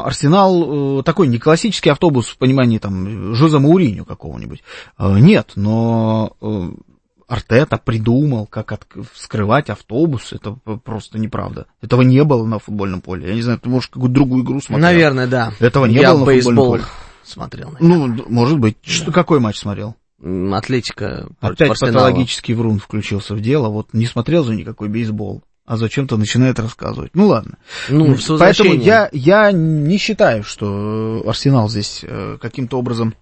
Арсенал э, такой не классический автобус в понимании там Жозе Мауриньо какого-нибудь. Э, нет, но... Э, Артета придумал, как от... вскрывать автобус, это просто неправда. Этого не было на футбольном поле. Я не знаю, ты, может, какую-то другую игру смотрел? Наверное, да. Этого не Я было на футбольном поле. Смотрел, наверное. Ну, может быть. Да. Что, какой матч смотрел? Атлетика против Опять Арсенала. Патологический врун включился в дело, вот не смотрел за никакой бейсбол, а зачем-то начинает рассказывать. Ну, ладно. Ну, поэтому я, я не считаю, что Арсенал здесь каким-то образом...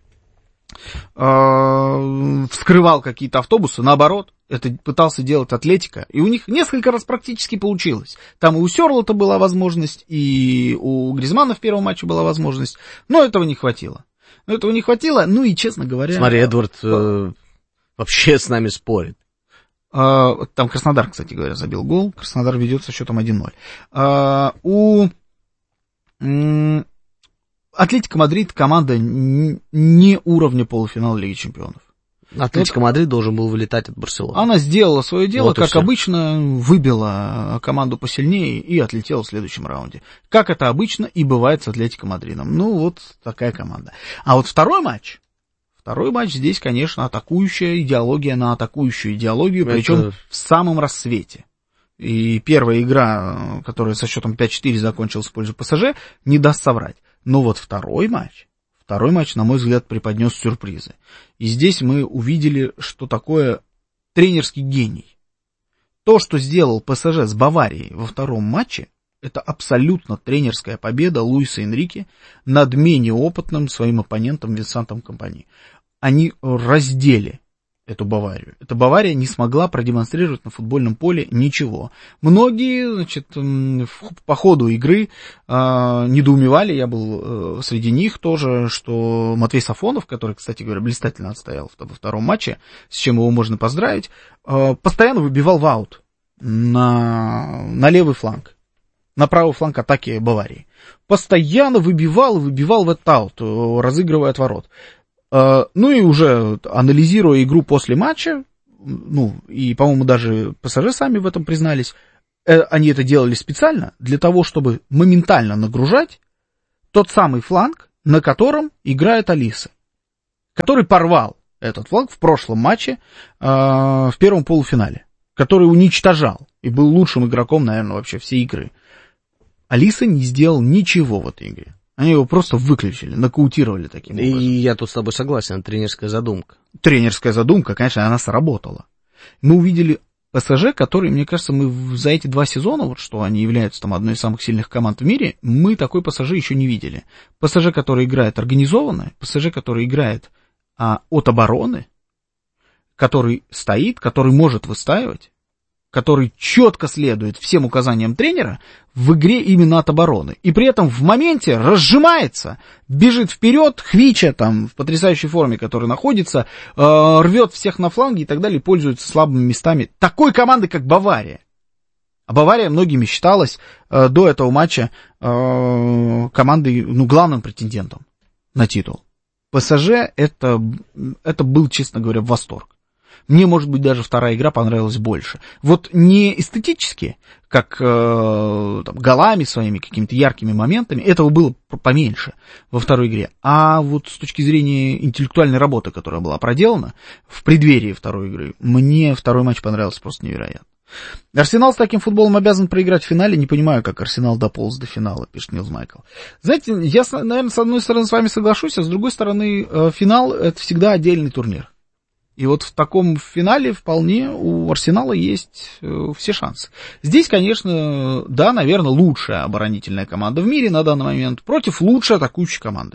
вскрывал какие-то автобусы, наоборот, это пытался делать Атлетико, и у них несколько раз практически получилось. Там и у Сёрла-то была возможность, и у Гризмана в первом матче была возможность, но этого не хватило. Но этого не хватило, ну и, честно говоря... Смотри, Эдвард э, вообще с нами спорит. Э, там Краснодар, кстати говоря, забил гол, Краснодар ведет со счетом один ноль. Э, у... М- Атлетико Мадрид команда не уровня полуфинала Лиги Чемпионов. Атлетико Мадрид должен был вылетать от Барселоны. Она сделала свое дело, вот как все. обычно, выбила команду посильнее и отлетела в следующем раунде. Как это обычно и бывает с Атлетико Мадридом. Ну, вот такая команда. А вот второй матч, второй матч здесь, конечно, атакующая идеология на атакующую идеологию, это... причем в самом рассвете. И первая игра, которая со счетом пять четыре закончилась в пользу ПСЖ, не даст соврать. Но вот второй матч, второй матч, на мой взгляд, преподнес сюрпризы. И здесь мы увидели, что такое тренерский гений. То, что сделал ПСЖ с Баварией во втором матче, это абсолютно тренерская победа Луиса Энрике над менее опытным своим оппонентом Винсантом Компани. Они раздели эту Баварию. Эта Бавария не смогла продемонстрировать на футбольном поле ничего. Многие, значит, по ходу игры э, недоумевали, я был э, среди них тоже, что Матвей Сафонов, который, кстати говоря, блистательно отстоял во втором матче, с чем его можно поздравить, э, постоянно выбивал в аут на, на левый фланг, на правый фланг атаки Баварии. Постоянно выбивал и выбивал в этот аут, разыгрывая от ворот. Ну и уже анализируя игру после матча, ну и, по-моему, даже ПСЖ сами в этом признались, они это делали специально для того, чтобы моментально нагружать тот самый фланг, на котором играет Олисе, который порвал этот фланг в прошлом матче в первом полуфинале, который уничтожал и был лучшим игроком, наверное, вообще всей игры. Олисе не сделал ничего в этой игре. Они его просто выключили, нокаутировали таким образом. И я тут с тобой согласен, тренерская задумка. Тренерская задумка, конечно, она сработала. Мы увидели ПСЖ, который, мне кажется, мы за эти два сезона, вот что они являются там одной из самых сильных команд в мире, мы такой ПСЖ еще не видели. ПСЖ, который играет организованно, ПСЖ, который играет а, от обороны, который стоит, который может выстаивать, который четко следует всем указаниям тренера в игре именно от обороны. И при этом в моменте разжимается, бежит вперед, Хвича там в потрясающей форме, который находится, э, рвет всех на фланге и так далее, пользуется слабыми местами такой команды, как Бавария. А Бавария многими считалась э, до этого матча э, командой, ну, главным претендентом на титул. ПСЖ это, это был, честно говоря, восторг. Мне, может быть, даже вторая игра понравилась больше. Вот не эстетически, как э, там, голами своими, какими-то яркими моментами, этого было поменьше во второй игре. А вот с точки зрения интеллектуальной работы, которая была проделана в преддверии второй игры, мне второй матч понравился просто невероятно. Арсенал с таким футболом обязан проиграть в финале. Не понимаю, как Арсенал дополз до финала, пишет Нилс Майкл. Знаете, я, наверное, с одной стороны с вами соглашусь, а с другой стороны, э, финал — это всегда отдельный турнир. И вот в таком финале вполне у Арсенала есть э, все шансы. Здесь, конечно, да, наверное, лучшая оборонительная команда в мире на данный момент против лучшей атакующей команды.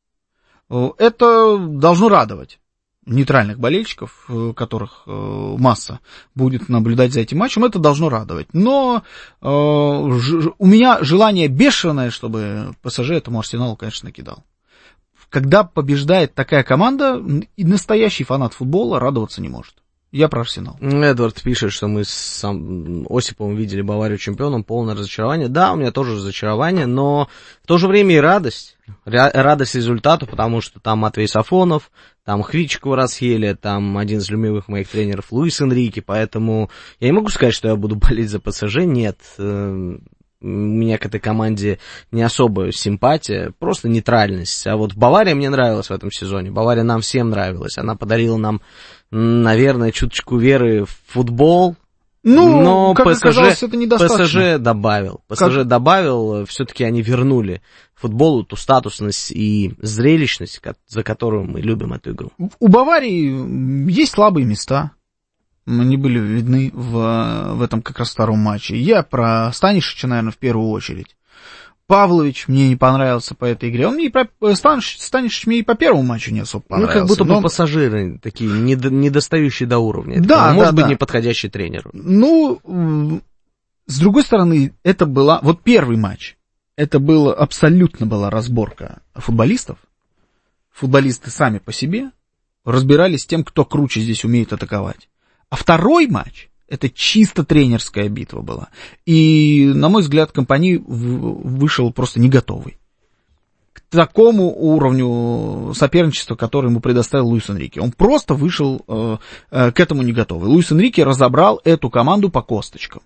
Это должно радовать нейтральных болельщиков, которых э, масса будет наблюдать за этим матчем. Это должно радовать. Но э, ж, у меня желание бешеное, чтобы ПСЖ этому Арсеналу, конечно, накидал. Когда побеждает такая команда, и настоящий фанат футбола радоваться не может. Я про Арсенал. Эдвард пишет, что мы с сам Осиповым видели Баварию чемпионом, полное разочарование. Да, у меня тоже разочарование, но в то же время и радость. Радость результату, потому что там Матвей Сафонов, там Хвичку расъели, там один из любимых моих тренеров Луис Энрике, поэтому я не могу сказать, что я буду болеть за ПСЖ, нет. У меня к этой команде не особая симпатия, просто нейтральность. А вот Бавария мне нравилась в этом сезоне. Бавария нам всем нравилась. Она подарила нам, наверное, чуточку веры в футбол. Ну, но как ПСЖ, оказалось, это недостаточно. ПСЖ добавил. ПСЖ как... добавил, все-таки они вернули футболу ту статусность и зрелищность, за которую мы любим эту игру. У Баварии есть слабые места. Они были видны в, в этом как раз втором матче. Я про Станишича, наверное, в первую очередь. Павлович мне не понравился по этой игре. Он мне и про, Станиш, Станишич мне и по первому матчу не особо понравился. Ну, как будто бы но... пассажиры такие, недостающие до уровня. Да, Это, может да, быть, да. не подходящий тренеру. Ну, с другой стороны, это была... Вот первый матч. Это было, абсолютно была разборка футболистов. Футболисты сами по себе разбирались с тем, кто круче здесь умеет атаковать. А второй матч, это чисто тренерская битва была. И, на мой взгляд, Компани вышел просто не готовый к такому уровню соперничества, который ему предоставил Луис Энрике. Он просто вышел э, э, к этому не готовый. Луис Энрике разобрал эту команду по косточкам.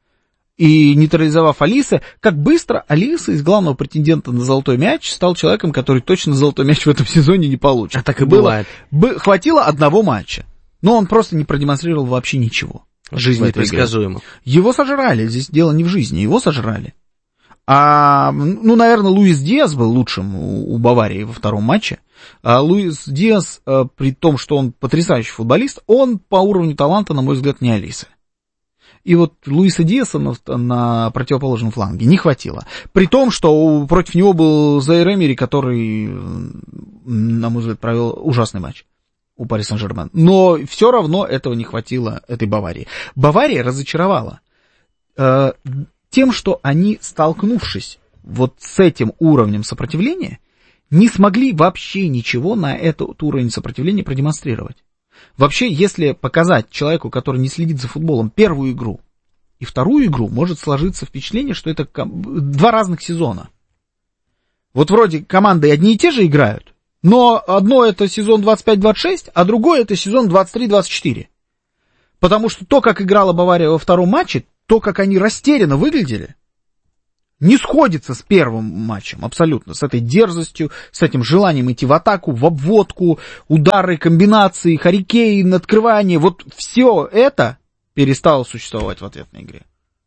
И нейтрализовав Олисе, как быстро Олиса из главного претендента на золотой мяч стал человеком, который точно золотой мяч в этом сезоне не получит. А так и бывает. Было, хватило одного матча. Но он просто не продемонстрировал вообще ничего. Жизнь непредсказуема. Его сожрали. Здесь дело не в жизни. Его сожрали. А, ну, наверное, Луис Диас был лучшим у, у Баварии во втором матче. А Луис Диас, при том, что он потрясающий футболист, он по уровню таланта, на мой взгляд, не Олиса. И вот Луиса Диаса на, на противоположном фланге не хватило. При том, что против него был Заир Эмери, который, на мой взгляд, провел ужасный матч у Пари Сен-Жермен. Но все равно этого не хватило этой Баварии. Бавария разочаровала э, тем, что они, столкнувшись вот с этим уровнем сопротивления, не смогли вообще ничего на этот уровень сопротивления продемонстрировать. Вообще, если показать человеку, который не следит за футболом, первую игру и вторую игру, может сложиться впечатление, что это два разных сезона. Вот вроде команды одни и те же играют, но одно это сезон двадцать пять двадцать шесть, а другое это сезон двадцать три двадцать четыре. Потому что то, как играла Бавария во втором матче, то, как они растерянно выглядели, не сходится с первым матчем абсолютно, с этой дерзостью, с этим желанием идти в атаку, в обводку, удары, комбинации, Харри-Кейн, открывание. Вот все это перестало существовать в ответной игре.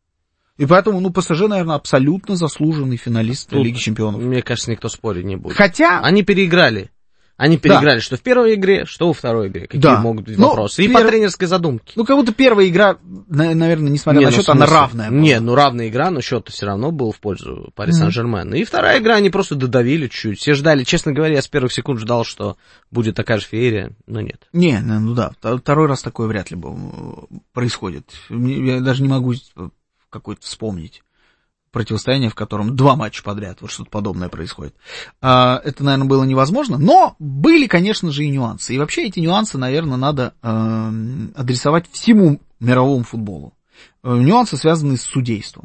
И поэтому, ну, ПСЖ, наверное, абсолютно заслуженный финалист Тут, Лиги Чемпионов. Мне кажется, никто спорить не будет. Хотя... Они переиграли. Они переиграли, да. Что в первой игре, что во второй игре. Какие да. могут быть ну, вопросы. И пер... по тренерской задумке. Ну, как будто первая игра, наверное, несмотря не, на счет, ну, она равная была. Не, ну, равная игра, но счет все равно был в пользу Пари Сен-Жермена. Mm-hmm. И вторая игра, они просто додавили чуть-чуть. Все ждали, честно говоря, я с первых секунд ждал, что будет такая же феерия, но нет. Не, ну да, второй раз такое вряд ли происходит. Я даже не могу какой-то вспомнить противостояние, в котором два матча подряд, вот что-то подобное происходит. А, это, наверное, было невозможно, но были, конечно же, и нюансы. И вообще эти нюансы, наверное, надо э, адресовать всему мировому футболу. Э, нюансы, связанные с судейством.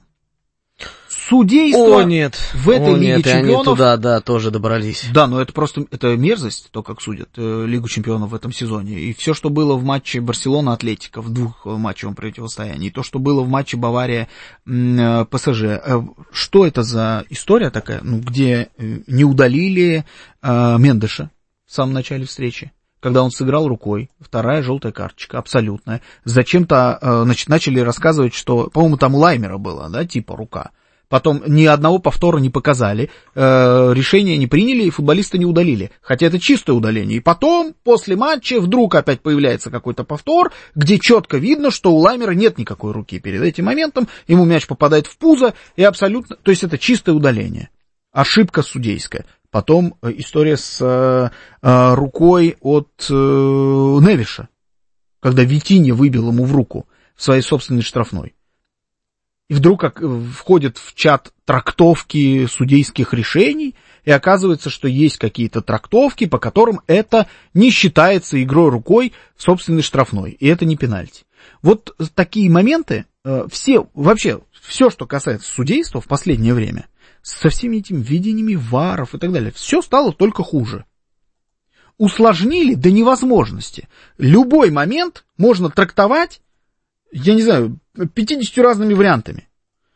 Судейство О, нет. в этой О, Лиге нет, Чемпионов... они туда, да, тоже добрались. Да, но это просто это мерзость, то, как судят э, Лигу Чемпионов в этом сезоне. И все, что было в матче Барселона-Атлетико, в двухматчевом противостоянии, и то, что было в матче Бавария-ПСЖ. Э, что это за история такая, ну, где э, не удалили э, Мендеша в самом начале встречи, когда он сыграл рукой, вторая желтая карточка, абсолютная. Зачем-то э, значит, начали рассказывать, что, по-моему, там Лаймера было, да, типа рука. Потом ни одного повтора не показали, э, решения не приняли и футболиста не удалили. Хотя это чистое удаление. И потом, после матча, вдруг опять появляется какой-то повтор, где четко видно, что у Лаймера нет никакой руки перед этим моментом, ему мяч попадает в пузо, и абсолютно... То есть это чистое удаление. Ошибка судейская. Потом э, история с э, э, рукой от э, Невиша, когда Витинья выбил ему в руку в своей собственной штрафной. И вдруг как входит в чат трактовки судейских решений, и оказывается, что есть какие-то трактовки, по которым это не считается игрой рукой в собственной штрафной, и это не пенальти. Вот такие моменты, все, вообще, все, что касается судейства в последнее время, со всеми этими видениями варов и так далее, все стало только хуже. Усложнили до невозможности. Любой момент можно трактовать, я не знаю, пятьюдесятью разными вариантами.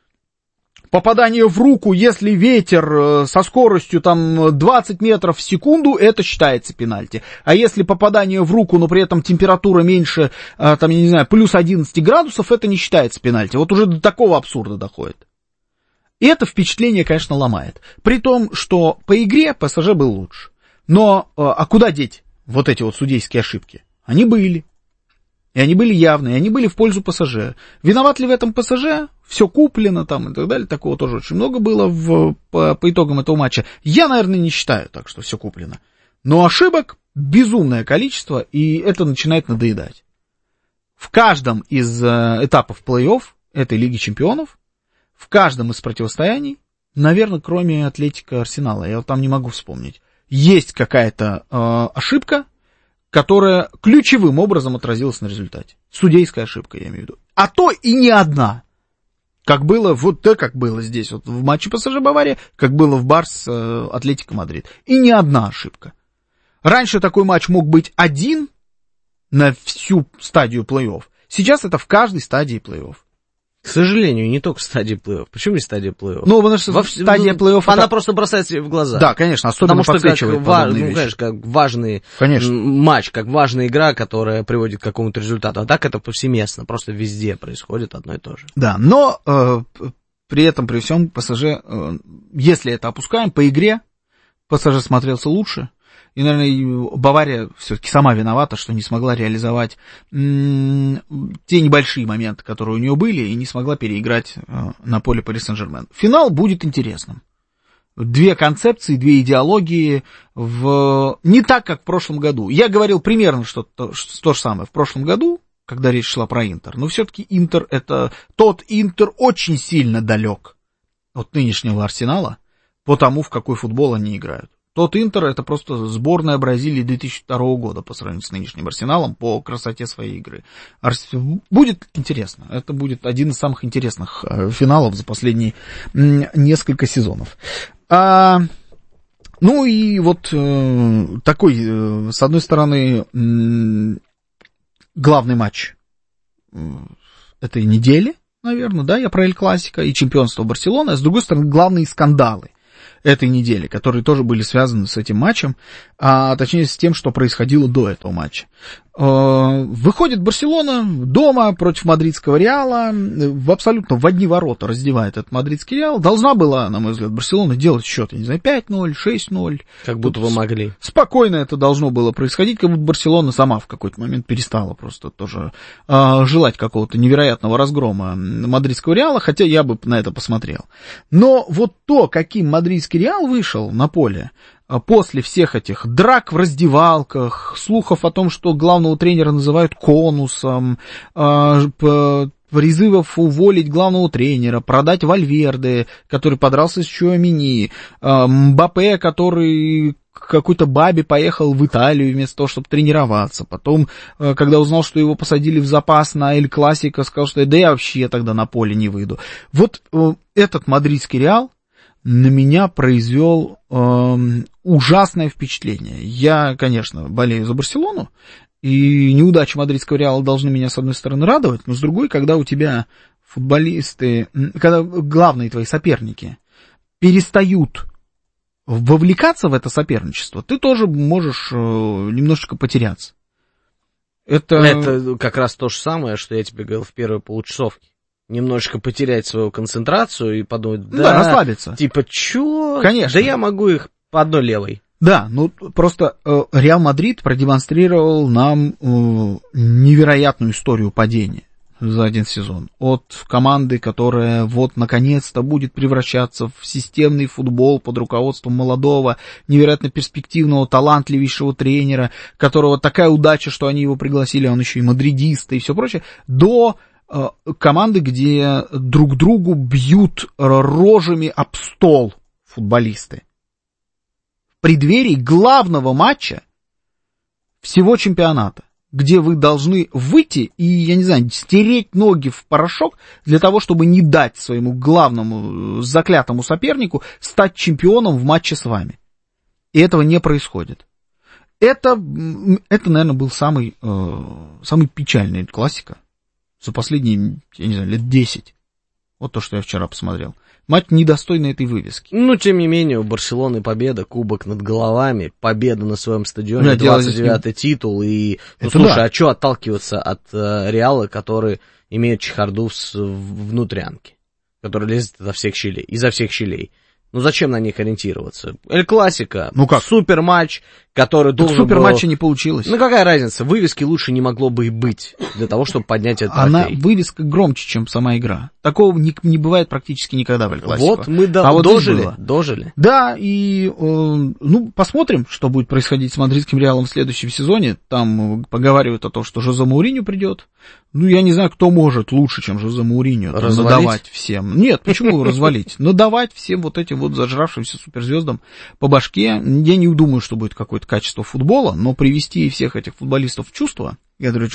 Попадание в руку, если ветер со скоростью там двадцать метров в секунду, это считается пенальти. А если попадание в руку, но при этом температура меньше, там, я не знаю, плюс одиннадцать градусов, это не считается пенальти. Вот уже до такого абсурда доходит. И это впечатление, конечно, ломает. При том, что по игре ПСЖ был лучше. Но, а куда деть вот эти вот судейские ошибки? Они были. И они были явные, они были в пользу ПСЖ. Виноват ли в этом ПСЖ? Все куплено там и так далее. Такого тоже очень много было в, по, по итогам этого матча. Я, наверное, не считаю так, что все куплено. Но ошибок безумное количество, и это начинает надоедать. В каждом из э, этапов плей-офф этой Лиги Чемпионов, в каждом из противостояний, наверное, кроме Атлетико Арсенала, я вот там не могу вспомнить, есть какая-то э, ошибка, которая ключевым образом отразилась на результате. Судейская ошибка, я имею в виду. А то и не одна. Как было, вот так, как было здесь, вот в матче ПСЖ Бавария, как было в Барс э, Атлетико Мадрид. И не одна ошибка. Раньше такой матч мог быть один на всю стадию плей-офф. Сейчас это в каждой стадии плей-офф. К сожалению, не только в стадии плей-офф. Почему не стадия плей-офф? Ну, потому что Во... стадия плей-офф... Она это... просто бросается в глаза. Да, конечно, особенно потому подсвечивает что как, подобные ну, вещи. конечно, как важный конечно. матч, как важная игра, которая приводит к какому-то результату. А так это повсеместно, просто везде происходит одно и то же. Да, но э, при этом, при всем, ПСЖ, э, если это опускаем, по игре ПСЖ смотрелся лучше. И, наверное, Бавария все-таки сама виновата, что не смогла реализовать м- те небольшие моменты, которые у нее были, и не смогла переиграть э, на поле Пари Сен-Жермен. Финал будет интересным. Две концепции, две идеологии, в... не так, как в прошлом году. Я говорил примерно что то, что то же самое в прошлом году, когда речь шла про Интер. Но все-таки Интер, это тот Интер очень сильно далек от нынешнего Арсенала по тому, в какой футбол они играют. Тот Интер — это просто сборная Бразилии две тысячи второго года по сравнению с нынешним Арсеналом по красоте своей игры. Арс... Будет интересно. Это будет один из самых интересных финалов за последние несколько сезонов. А, ну и вот э, такой, э, с одной стороны, э, главный матч э, этой недели, наверное, да, я про Эль Классико и чемпионство Барселоны, а с другой стороны, главные скандалы этой недели, которые тоже были связаны с этим матчем, а точнее с тем, что происходило до этого матча. Выходит Барселона дома против мадридского Реала, в абсолютно в одни ворота раздевает этот мадридский Реал. Должна была, на мой взгляд, Барселона делать счет, я не знаю, пять ноль, шесть ноль. Как будто вы могли. Спокойно это должно было происходить, как будто Барселона сама в какой-то момент перестала просто тоже э, желать какого-то невероятного разгрома мадридского Реала, хотя я бы на это посмотрел. Но вот то, каким мадридский Реал вышел на поле, после всех этих драк в раздевалках, слухов о том, что главного тренера называют конусом, призывов уволить главного тренера, продать Вальверде, который подрался с Чуамини, Мбаппе, который к какой-то бабе поехал в Италию вместо того, чтобы тренироваться. Потом, когда узнал, что его посадили в запас на Эль Классико, сказал, что да я вообще тогда на поле не выйду. Вот этот мадридский Реал на меня произвел э, ужасное впечатление. Я, конечно, болею за Барселону, и неудачи мадридского Реала должны меня, с одной стороны, радовать, но с другой, когда у тебя футболисты, когда главные твои соперники перестают вовлекаться в это соперничество, ты тоже можешь э, немножечко потеряться. Это... Это как раз то же самое, что я тебе говорил в первой получасовке. Немножечко потерять свою концентрацию и подумать, да, да расслабиться. Типа, чё? Конечно. Да я могу их по одной левой. Да, ну просто э, Реал Мадрид продемонстрировал нам э, невероятную историю падения за один сезон. От команды, которая вот наконец-то будет превращаться в системный футбол под руководством молодого, невероятно перспективного, талантливейшего тренера, которого такая удача, что они его пригласили, он еще и мадридист и все прочее, до команды, где друг другу бьют рожами об стол футболисты. В преддверии главного матча всего чемпионата, где вы должны выйти и, я не знаю, стереть ноги в порошок для того, чтобы не дать своему главному заклятому сопернику стать чемпионом в матче с вами. И этого не происходит. Это, это наверное, был самый, самый печальный классика за последние, я не знаю, лет десять. Вот то, что я вчера посмотрел. Матч недостойный этой вывески. Ну, тем не менее, у Барселоны победа, кубок над головами, победа на своем стадионе, двадцать девятый титул. И, ну, слушай, да. А что отталкиваться от э, Реала, который имеет чехарду в, в внутрянке, который лезет изо всех щелей, изо всех щелей? Ну, зачем на них ориентироваться? Эль Классико, ну как? Супер матч, который так должен супер был... матча не получилось. Ну, какая разница? Вывески лучше не могло бы и быть для того, чтобы поднять этот Она, трофей. вывеска громче, чем сама игра. Такого не, не бывает практически никогда в Эль Классико. Вот мы до... а вот дожили, дожили. Да, и, э, ну, посмотрим, что будет происходить с мадридским Реалом в следующем сезоне. Там поговаривают о том, что Жозе Мауриньо придет. Ну, я не знаю, кто может лучше, чем Жозе Мауриньо надавать всем. Нет, почему его развалить? Надавать всем вот этим вот зажравшимся суперзвездам по башке. Я не думаю, что будет какое-то качество футбола, но привести всех этих футболистов в чувство, я говорю,